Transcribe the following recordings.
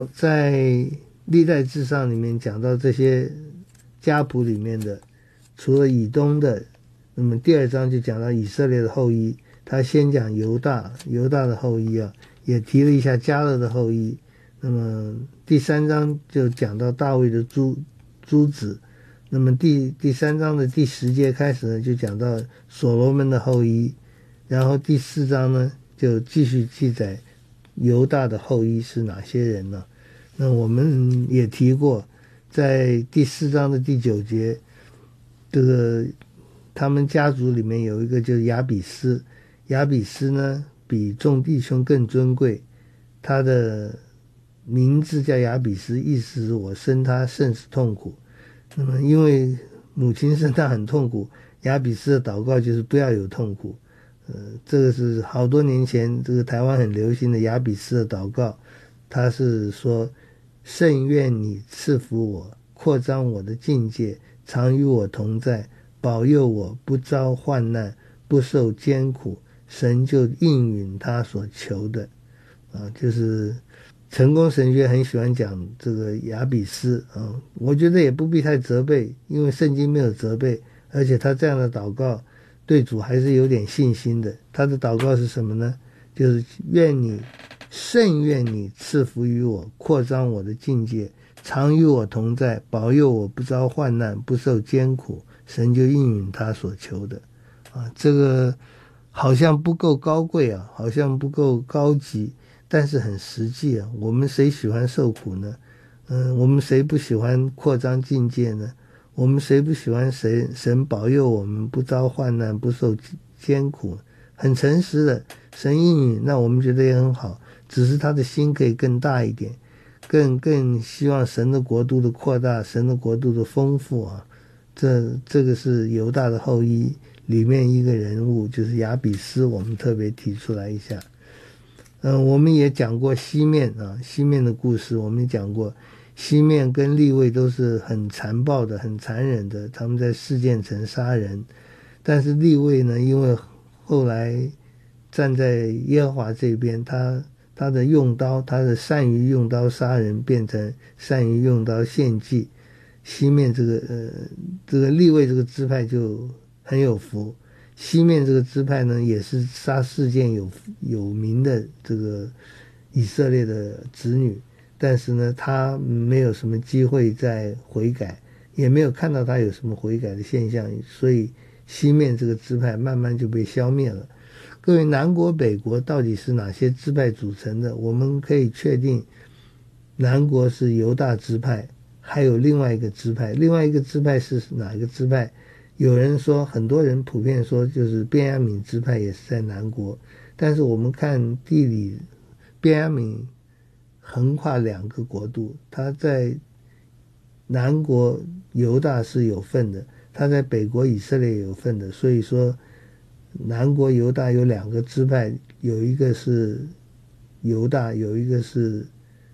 在历代志上里面讲到这些家谱里面的，除了以东的，那么第2章就讲到以色列的后裔，他先讲犹大的后裔啊，也提了一下迦勒的后裔。那么第3章就讲到大卫的诸子，那么第3章的第10节开始呢，就讲到所罗门的后裔，然后第4章呢就继续记载犹大的后裔是哪些人呢？那我们也提过，在第4章的第9节，这个他们家族里面有一个就是亚比斯，亚比斯呢比众弟兄更尊贵，他的名字叫亚比斯，意思是我生他甚是痛苦。那么因为母亲生他很痛苦，亚比斯的祷告就是不要有痛苦。这个是好多年前这个台湾很流行的亚比斯的祷告，他是说甚愿你赐福我，扩张我的境界，常与我同在，保佑我不遭患难，不受艰苦，神就应允他所求的。就是成功神学很喜欢讲这个亚比斯啊，我觉得也不必太责备，因为圣经没有责备，而且他这样的祷告对主还是有点信心的。他的祷告是什么呢？就是甚愿你赐福于我，扩张我的境界，常与我同在，保佑我不遭患难，不受艰苦，神就应允他所求的。这个好像不够高贵啊，好像不够高级，但是很实际啊。我们谁喜欢受苦呢？我们谁不喜欢扩张境界呢？我们谁不喜欢神保佑我们不遭患难，不受艰苦？很诚实的，神应允，那我们觉得也很好，只是他的心可以更大一点，更希望神的国度的扩大，神的国度的丰富啊。这个是犹大的后裔里面一个人物，就是亚比斯，我们特别提出来一下。我们也讲过西面的故事，我们也讲过西面跟利未都是很残暴的，很残忍的，他们在事件城杀人。但是利未呢，因为后来站在耶和华这边，他的用刀，他的善于用刀杀人变成善于用刀献祭。西面这个利未这个支派就很有福。西面这个支派呢，也是杀事件有名的这个以色列的子女，但是呢，他没有什么机会再悔改，也没有看到他有什么悔改的现象，所以西面这个支派慢慢就被消灭了。各位，南国北国到底是哪些支派组成的？我们可以确定，南国是犹大支派，还有另外一个支派，另外一个支派是哪一个支派？有人说，很多人普遍说，就是便雅悯支派也是在南国，但是我们看地理，便雅悯横跨2个国度，他在南国犹大是有份的，他在北国以色列有份的，所以说南国犹大有2个支派，有一个是犹大，有一个是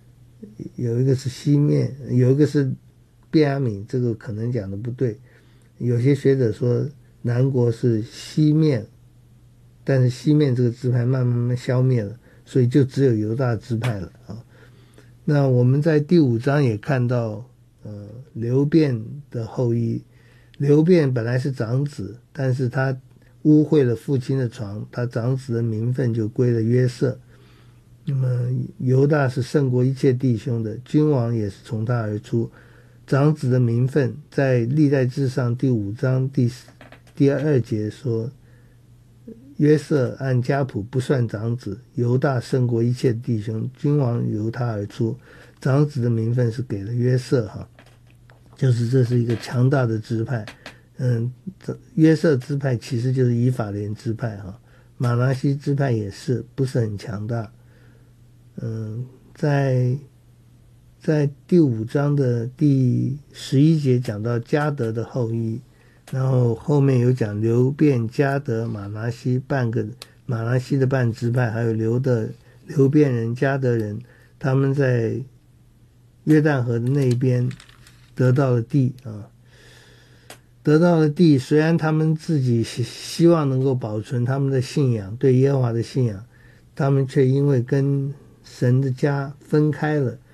西面，有一个是便雅悯，这个可能讲的不对。有些学者说南国是西面，但是西面这个支派慢慢消灭了，所以就只有犹大支派了啊。那我们在第5章也看到流便的后裔。流便本来是长子，但是他污秽了父亲的床，他长子的名分就归了约瑟。那么犹大是胜过一切弟兄的，君王也是从他而出。长子的名分在历代志上第5章第2节说，约瑟按家谱不算长子，犹大胜过一切弟兄，君王由他而出。长子的名分是给了约瑟就是这是一个强大的支派。约瑟支派其实就是以法莲支派马拿西支派也是不是很强大。在第5章的第11节讲到迦得的后裔，然后后面有讲流便、迦得、马拿西马拿西的半支派，还有流便人、迦得人，他们在约旦河的那边得到了地虽然他们自己希望能够保存他们的信仰，对耶和华的信仰，他们却因为跟神的家分开了，